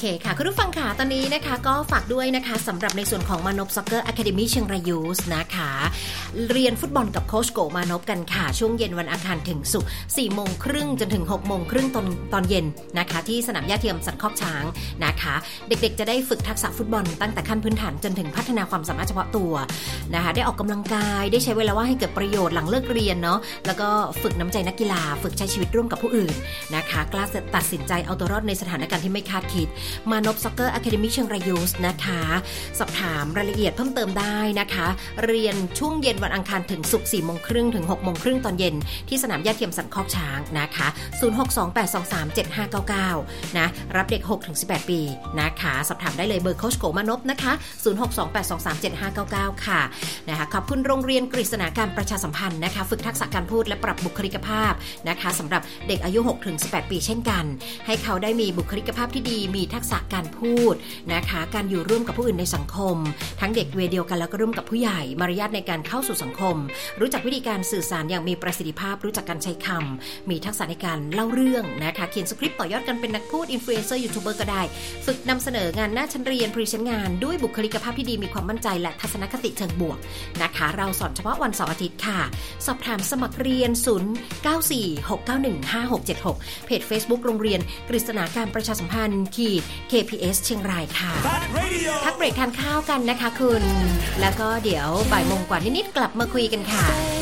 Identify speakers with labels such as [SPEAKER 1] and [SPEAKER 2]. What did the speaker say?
[SPEAKER 1] เคค่ะคุณผู้ฟังค่ะตอนนี้นะคะก็ฝากด้วยนะคะสำหรับในส่วนของมานพซ็อกเกอร์อะคาเดมี่เชียงรายยูสนะคะเรียนฟุตบอลกับโค้ชโกมานพกันค่ะช่วงเย็นวันอังคารถึงศุกร์ 4:30 จนถึง 6:30 ตอนเย็นนะคะที่สนามหญ้าเทียมสันคอกช้างนะคะเด็กๆจะได้ฝึกทักษะฟุตบอลตั้งแต่ขั้นพื้นฐานจนถึงพัฒนาความสามารถเฉพาะตัวนะคะได้ออกกำลังกายได้ใช้เวลาว่างให้เกิดประโยชน์หลังเลิกเรียนเนาะแล้วก็ฝึกน้ำใจนักกีฬาฝึกใช้ชีวิตร่วมกับผู้อื่นนะคะกล้าตัดสินใจเอาตัวรอดในสถานการณ์ที่ไม่คาดคิดมานพซ็อกเกอร์อะคาเดมี่เชียงรายยูสนะคะสอบถามรายละเอียดเพิ่มเติมได้นะคะเรียนช่วงเย็นวันอังคารถึงศุกร์ 4:30 ถึง 6:30 ตอนเย็นที่สนามหญ้าเทียมสันคอกช้างนะคะ0628237599นะรับเด็ก 6-18 ปีนะคะสอบถามได้เลยเบอร์โค้ชโกมานพนะคะ0628237599ค่ะนะคะขอบคุณโรงเรียนกฤษณาการประชาสัมพันธ์นะคะฝึกทักษะการพูดและปรับบุคลิกภาพนะคะสำหรับเด็กอายุ 6-18 ปีเช่นกันให้เขาได้มีบุคลิกภาพที่ดีมีทักษะการพูดนะคะการอยู่ร่วมกับผู้อื่นในสังคมทั้งเด็กวัยเดียวกันแล้วก็ร่วมกับผู้ใหญ่มารยาทในการเข้าสู่สังคมรู้จักวิธีการสื่อสารอย่างมีประสิทธิภาพรู้จักการใช้คำมีทักษะในการเล่าเรื่องนะคะเขียนสคริปต์ต่อยอดกันเป็นนักพูดอินฟลูเอนเซอร์ยูทูบเบอร์ก็ได้ฝึกนำเสนองานหน้าชั้นเรียนพรีเซนต์งานด้วยบุคลิกภาพที่ดีมีความมั่นใจและทัศนคติเชิงบวกนะคะเราสอนเฉพาะวันเสาร์อาทิตย์ค่ะสอบถามสมัครเรียน0946915676เพจ Facebook โรงเรียนกฤษณาการประชาสัมพันธ์KPS เชียงรายค่ะพักเบรกทานข้าวกันนะคะคุณแล้วก็เดี๋ยวบ่ายโมงกว่านิดๆกลับมาคุยกันค่ะ